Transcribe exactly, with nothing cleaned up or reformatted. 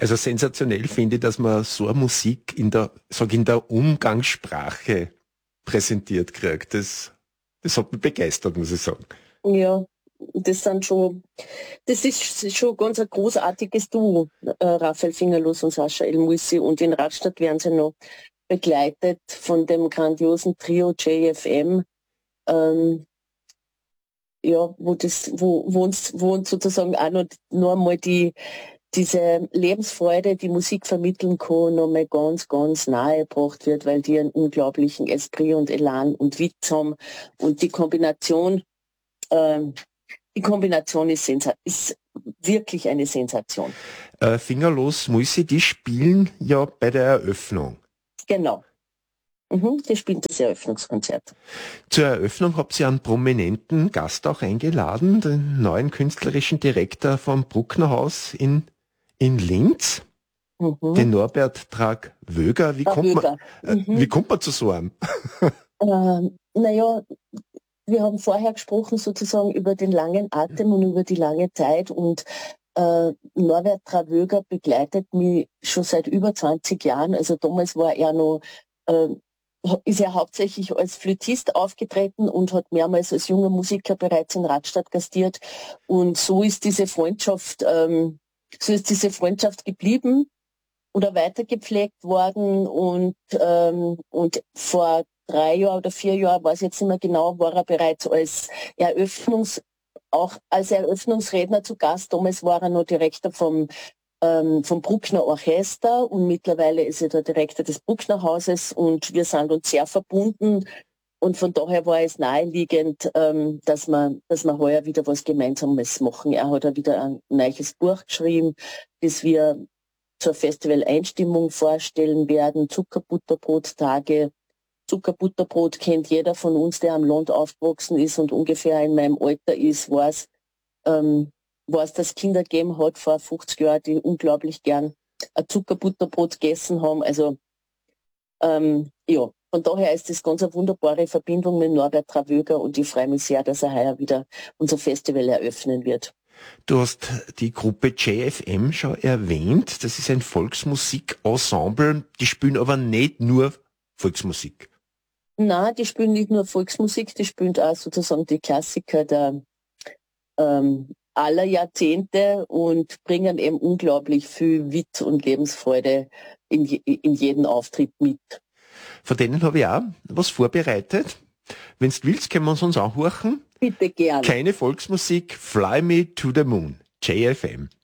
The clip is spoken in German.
Also sensationell finde ich, dass man so eine Musik in der, sag in der Umgangssprache präsentiert kriegt. Das, das hat mich begeistert, muss ich sagen. Ja, das sind schon, das ist schon ganz ein großartiges Duo, äh, Raphael Fingerlos und Sascha El Mussi. Und in Radstadt werden sie noch begleitet von dem grandiosen Trio J F M, ähm, ja, wo das, wo, wo uns, wo uns sozusagen auch noch, noch einmal die, diese Lebensfreude, die Musik vermitteln kann, noch mal ganz, ganz nahe gebracht wird, weil die einen unglaublichen Esprit und Elan und Witz haben. Und die Kombination, ähm, die Kombination ist, sensa- ist wirklich eine Sensation. Äh, Fingerlos Mussi, die spielen ja bei der Eröffnung. Genau. Mhm, die spielt das Eröffnungskonzert. Zur Eröffnung habt ihr einen prominenten Gast auch eingeladen, den neuen künstlerischen Direktor vom Brucknerhaus in, in Linz, Mhm. den Norbert Trag-Wöger. Wie, Ah, kommt man, Wöger. äh, Mhm. wie kommt man zu so einem? Ähm, naja, wir haben vorher gesprochen sozusagen über den langen Atem und über die lange Zeit und äh, Norbert Travöger begleitet mich schon seit über zwanzig Jahren. Also damals war er noch, äh, ist er hauptsächlich als Flötist aufgetreten und hat mehrmals als junger Musiker bereits in Radstadt gastiert. Und so ist diese Freundschaft, ähm, so ist diese Freundschaft geblieben oder weitergepflegt worden und, ähm, und vor drei Jahren oder vier Jahren, weiß ich jetzt nicht mehr genau, war er bereits als Eröffnungs, auch als Eröffnungsredner zu Gast. Damals war er noch Direktor vom, ähm, vom Bruckner Orchester und mittlerweile ist er der Direktor des Bruckner Hauses und wir sind uns sehr verbunden. Und von daher war es naheliegend, ähm, dass wir, dass wir heuer wieder was Gemeinsames machen. Er hat ja wieder ein neues Buch geschrieben, das wir zur Festival-Einstimmung vorstellen werden. Zuckerbutterbrot-Tage. Zuckerbutterbrot kennt jeder von uns, der am Land aufgewachsen ist und ungefähr in meinem Alter ist, weiß, ähm, weiß, dass Kinder gegeben hat vor fünfzig Jahren, die unglaublich gern ein Zuckerbutterbrot gegessen haben. Also ähm, ja, von daher ist das ganz eine wunderbare Verbindung mit Norbert Travöger und ich freue mich sehr, dass er heuer wieder unser Festival eröffnen wird. Du hast die Gruppe J F M schon erwähnt. Das ist ein Volksmusikensemble. Die spielen aber nicht nur Volksmusik. Na, die spielen nicht nur Volksmusik, die spielen auch sozusagen die Klassiker der ähm, aller Jahrzehnte und bringen eben unglaublich viel Witz und Lebensfreude in, je, in jeden Auftritt mit. Von denen habe ich auch was vorbereitet. Wenn du willst, können wir uns uns anhören. Bitte gern. Keine Volksmusik, Fly Me to the Moon, J F M.